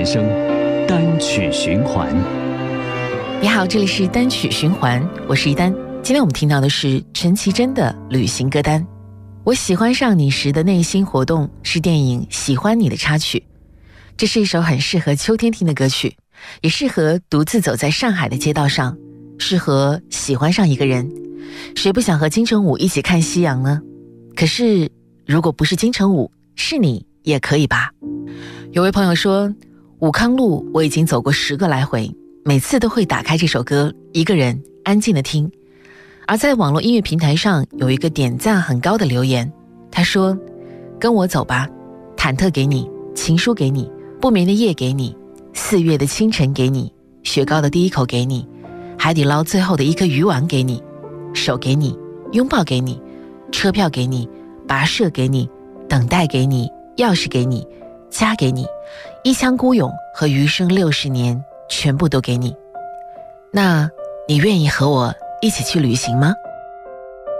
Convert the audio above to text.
人生，单曲循环。 你好，这里是单曲循环，我是一丹。今天我们听到的是陈绮贞的旅行歌单。我喜欢上你时的内心活动是电影《喜欢你》的插曲。这是一首很适合秋天听的歌曲，也适合独自走在上海的街道上，适合喜欢上一个人。谁不想和金城武一起看夕阳呢？可是如果不是金城武，是你也可以吧。有位朋友说，武康路我已经走过10个来回，每次都会打开这首歌，一个人安静的听。而在网络音乐平台上有一个点赞很高的留言，他说，跟我走吧，忐忑给你，情书给你，不眠的夜给你，4月的清晨给你，雪糕的第一口给你，海底捞最后的一颗鱼丸给你，手给你，拥抱给你，车票给你，跋涉给你，等待给你，钥匙给你，家给你，一腔孤勇和余生60年全部都给你。那你愿意和我一起去旅行吗？